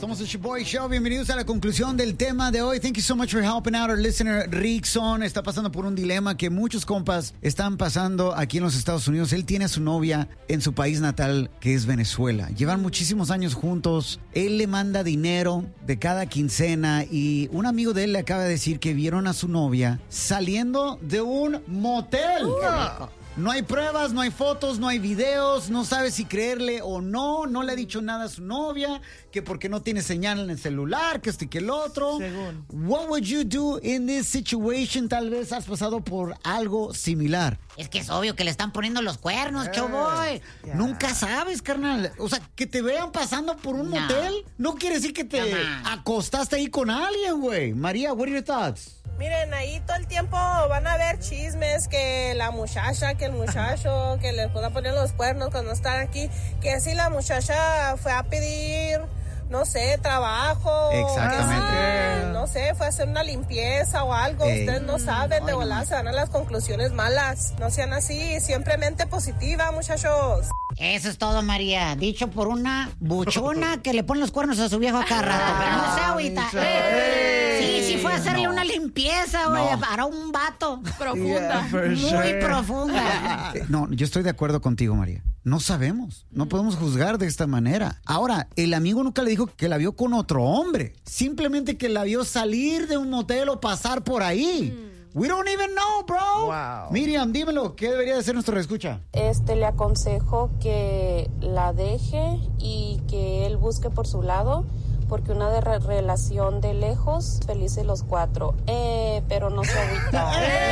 Somos el Shoboy Show. Bienvenidos a la conclusión del tema de hoy. Thank you so much for helping out our listener. Rickson está pasando por un dilema que muchos compas están pasando aquí en los Estados Unidos. Él tiene a su novia en su país natal, que es Venezuela. Llevan muchísimos años juntos. Él le manda dinero de cada quincena y un amigo de él le acaba de decir que vieron a su novia saliendo de un motel. No hay pruebas, no hay fotos, no hay videos, no sabe si creerle o no, no le ha dicho nada a su novia, que porque no tiene señal en el celular, que esto y que el otro. Según. What would you do in this situation? Tal vez has pasado por algo similar. Es que es obvio que le están poniendo los cuernos, Showboy. Yeah. Nunca sabes, carnal. O sea, que te vean pasando por un motel no quiere decir que te acostaste ahí con alguien, güey. María, what are your thoughts? Miren, ahí todo el tiempo van a haber chismes, que la muchacha, que el muchacho, que les van a poner los cuernos cuando están aquí, que si la muchacha fue a pedir, no sé, trabajo. Exactamente. No sé, fue a hacer una limpieza o algo. Ustedes no saben, de volar se van a las conclusiones malas. No sean así, siempre mente positiva, muchachos. Eso es todo, María. Dicho por una buchona que le pone los cuernos a su viejo acá rato. Pero no sé, ahorita. Sí, fue a hacerle una limpieza, güey, para un vato. Profunda. Muy profunda. No, yo estoy de acuerdo contigo, María. No sabemos. No podemos juzgar de esta manera. Ahora, el amigo nunca le dijo que la vio con otro hombre. Simplemente que la vio salir de un motel o pasar por ahí. We don't even know, bro. Wow. Miriam, dímelo. ¿Qué debería de ser nuestro reescucha? Le aconsejo que la deje y que él busque por su lado, porque una relación de lejos, felices los cuatro. Pero no se agüita.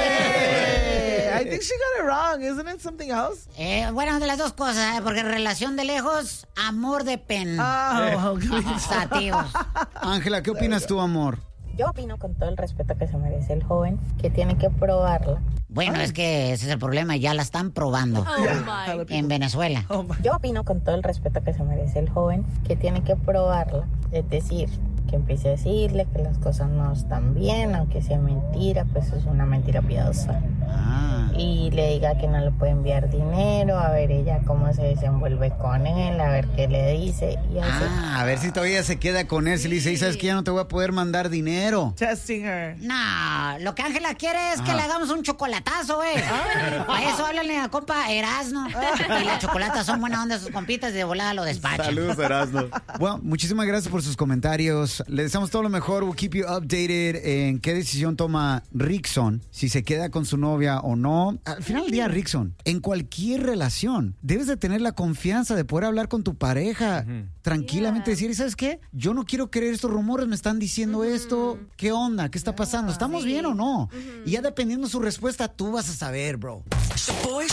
I think she got it wrong. Isn't it something else? Bueno, de las dos cosas, porque relación de lejos, amor de pen. Sativos. Ángela, ¿qué opinas tú, amor? Yo opino, con todo el respeto que se merece el joven, que tiene que probarla. Bueno, es que ese es el problema, ya la están probando en Venezuela. Yo opino, con todo el respeto que se merece el joven, que tiene que probarla. Es decir, que empiece a decirle que las cosas no están bien, aunque sea mentira, pues es una mentira piadosa. Y le diga que no le puede enviar dinero, a ver ella cómo se desenvuelve con él, a ver qué le dice. Y así. A ver si todavía se queda con él. Si le dice, "Y sabes que ya no te voy a poder mandar dinero." Testing her. No, lo que Ángela quiere es que le hagamos un chocolatazo, güey. Para eso háblale a compa Erasno. Y las chocolatas son buena onda sus compitas y de volada lo despachan. Saludos, Erasno. Bueno, muchísimas gracias por sus comentarios. Le deseamos todo lo mejor. We'll keep you updated en qué decisión toma Rickson, si se queda con su novia o no. Al final del día, Rickson, en cualquier relación, debes de tener la confianza de poder hablar con tu pareja tranquilamente, decir, ¿sabes qué? Yo no quiero creer estos rumores, me están diciendo esto. ¿Qué onda? ¿Qué está pasando? ¿Estamos bien o no? Y ya dependiendo de su respuesta, tú vas a saber, bro. Shoboy